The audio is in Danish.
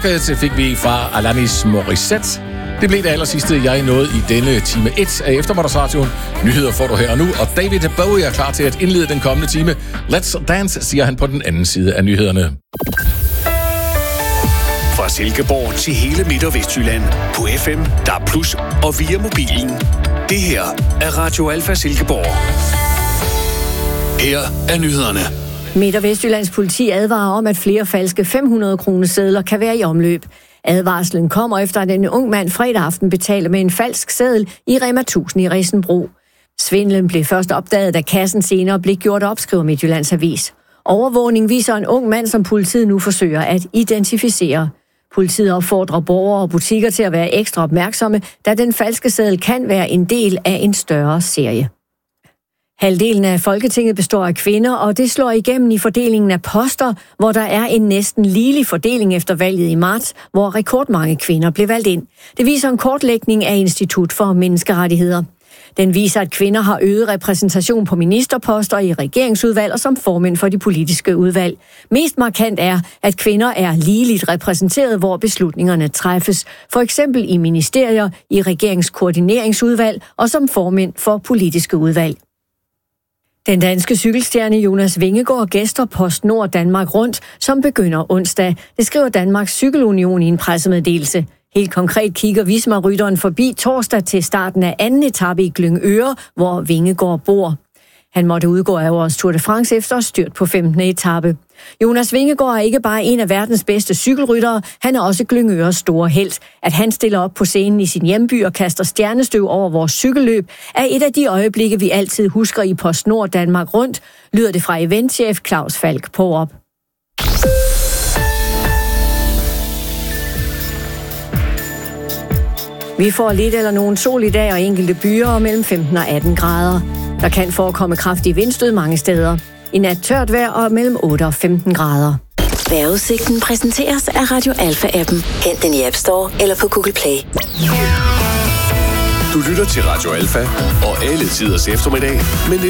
Rocket fik vi fra Alanis Morissette. Det blev det allersidste, jeg nåede i denne time 1 af Eftermiddagsradioen. Nyheder får du her og nu, og David Bowie er klar til at indlede den kommende time. Let's dance, siger han på den anden side af nyhederne. Fra Silkeborg til hele Midt- og Vestjylland på FM, DAB+ og via mobilen. Det her er Radio Alfa Silkeborg. Her er nyhederne. Midt- og Vestjyllands politi advarer om, at flere falske 500-kronesedler kan være i omløb. Advarslen kommer efter, at en ung mand fredag aften betalte med en falsk seddel i Rema 1000 i Risenbro. Svindlen blev først opdaget, da kassen senere blev gjort op, skriver Midtjyllands Avis. Overvågning viser en ung mand, som politiet nu forsøger at identificere. Politiet opfordrer borgere og butikker til at være ekstra opmærksomme, da den falske seddel kan være en del af en større serie. Halvdelen af Folketinget består af kvinder, og det slår igennem i fordelingen af poster, hvor der er en næsten ligelig fordeling efter valget i marts, hvor rekordmange kvinder blev valgt ind. Det viser en kortlægning af Institut for Menneskerettigheder. Den viser, at kvinder har øget repræsentation på ministerposter i regeringsudvalg og som formænd for de politiske udvalg. Mest markant er, at kvinder er ligeligt repræsenteret, hvor beslutningerne træffes, for eksempel i ministerier, i regeringskoordineringsudvalg og som formænd for politiske udvalg. Den danske cykelstjerne Jonas Vingegaard gæster PostNord Danmark Rundt, som begynder onsdag. Det skriver Danmarks Cykelunion i en pressemeddelelse. Helt konkret kigger Visma-rytteren forbi torsdag til starten af anden etape i Glyngøre, hvor Vingegaard bor. Han måtte udgå af årets Tour de France efter styrt på 15. etape. Jonas Vingegaard er ikke bare en af verdens bedste cykelryttere, han er også Glyngøres store helt. At han stiller op på scenen i sin hjemby og kaster stjernestøv over vores cykelløb, er et af de øjeblikke, vi altid husker i PostNord Danmark Rundt, lyder det fra eventchef Claus Falk Paarup. Vi får lidt eller nogen sol i dag og enkelte byer og mellem 15 og 18 grader. Der kan forekomme kraftige vindstød mange steder. I nat tørt vejr og mellem 8 og 15 grader. Vejrudsigten præsenteres af Radio Alfa-appen. Hent den i App Store eller på Google Play. Du lytter til Radio Alfa og alle tiders eftermiddag, men